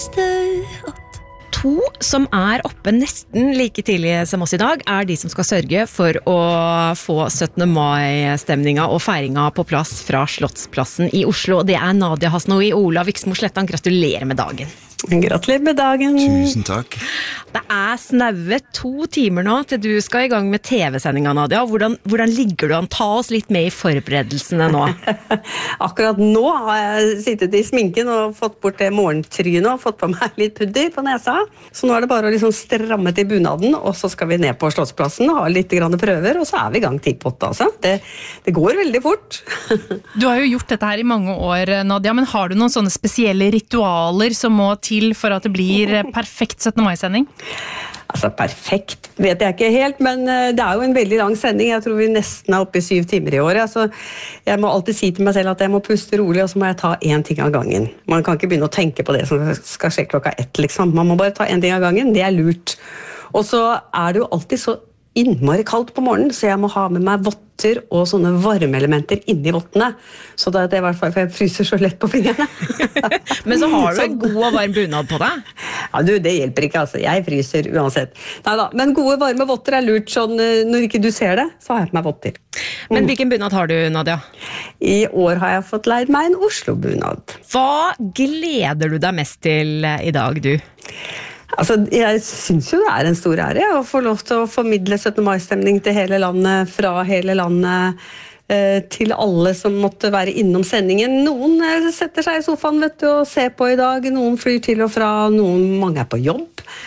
To som oppe nesten like tidlig som oss i dag, de som skal sørge for å få 17. mai-stemninga og feiringa på plass fra Slottsplassen i Oslo. Det Nadia Hasnoui og Olav Viksmo Slettan. Gratulerer med dagen. Gratulerer med dagen. Tusen takk. Det snaue 2 timer nå til du skal i gang med TV-sendinga, Nadia. Hvordan ligger du an? Ta oss litt med i forberedelsene nå. Akkurat nå har jeg sittet i sminken og fått bort det morgentrynet og fått på meg litt pudder på nesa. Så nå det bare å liksom stramme til bunaden, og så skal vi ned på Slottsplassen, ha litt grann prøver, og så vi i gang 10:08, altså. Det går veldig fort. Du har jo gjort dette her i mange år, Nadia, men har du noen sånne spesielle ritualer som må til for at det blir perfekt 17. mai-sending? Altså, perfekt vet jeg ikke helt, men det jo en veldig lang sending. Jeg tror vi nesten oppe i 7 timer i år. Altså, jeg må alltid si til meg selv at jeg må puste rolig, og så må jeg ta 1 ting av gangen. Man kan ikke begynne å tenke på det som skal skje klokka 1, liksom. Man må bare ta 1 ting av gangen, det lurt. Og så det jo alltid så innmari kaldt på morgenen, så jeg må ha med meg votter og sånne varmeelementer inni vottene. Så det I hvert fall, for jeg fryser så lett på fingrene. Men så har du en god og varm bunad på deg. Ja, det hjelper ikke, altså. Jeg fryser uansett. Neida, men gode varme votter lurt, sånn når ikke du ser det, så har jeg på meg votter. Men hvilken bunad har du, Nadia? I år har jeg fått leid meg en Oslo-bunad. Hva gleder du deg mest til i dag, du? Altså, jeg synes jo det en stor ære å få lov til å formidle 17. mai-stemning til hele landet, fra hele landet, til alle som måtte være innom sendingen. Noen setter seg i sofaen, vet du, og ser på i dag, noen flyr til og fra, mange på jobb.